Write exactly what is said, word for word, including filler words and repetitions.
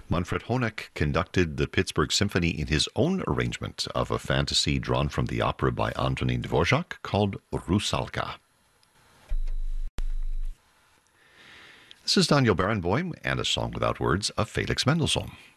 Manfred Honeck conducted the Pittsburgh Symphony in his own arrangement of a fantasy drawn from the opera by Antonin Dvorak called Rusalka. This is Daniel Barenboim and a song without words of Felix Mendelssohn.